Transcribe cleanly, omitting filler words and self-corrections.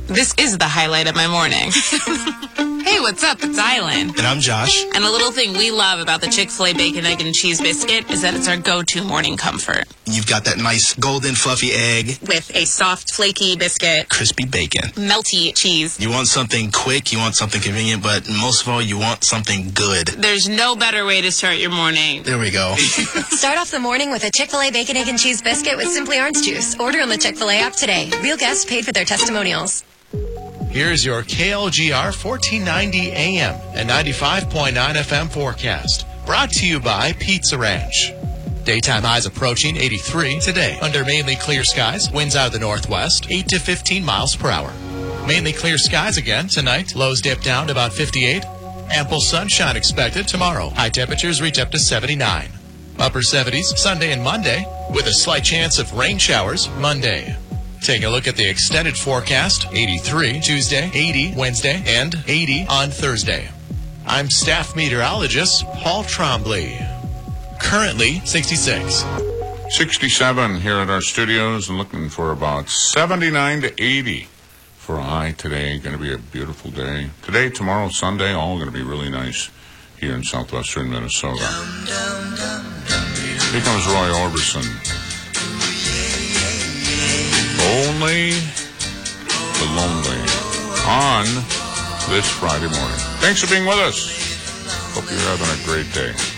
This is the highlight of my morning. Hey, what's up? It's Island. And I'm Josh. And a little thing we love about the Chick-fil-A Bacon, Egg, and Cheese Biscuit is that it's our go-to morning comfort. You've got that nice golden fluffy egg. With a soft, flaky biscuit. Crispy bacon. Melty cheese. You want something quick, you want something convenient, but most of all, you want something good. There's no better way to start your morning. There we go. Start off the morning with a Chick-fil-A Bacon, Egg, and Cheese Biscuit with Simply Orange Juice. Order on the Chick-fil-A app today. Real guests paid for their testimonials. Here's your KLGR 1490 AM and 95.9 FM forecast. Brought to you by Pizza Ranch. Daytime highs approaching 83 today. Under mainly clear skies, winds out of the northwest, 8 to 15 miles per hour. Mainly clear skies again tonight. Lows dip down to about 58. Ample sunshine expected tomorrow. High temperatures reach up to 79. Upper 70s Sunday and Monday, with a slight chance of rain showers Monday. Take a look at the extended forecast. 83 Tuesday, 80 Wednesday, and 80 on Thursday. I'm staff meteorologist Paul Trombley. Currently 66. 67 here at our studios and looking for about 79 to 80 for a high today. Going to be a beautiful day. Today, tomorrow, Sunday, all going to be really nice here in southwestern Minnesota. Here comes Roy Orbison. Only the Lonely on this Friday morning. Thanks for being with us. Hope you're having a great day.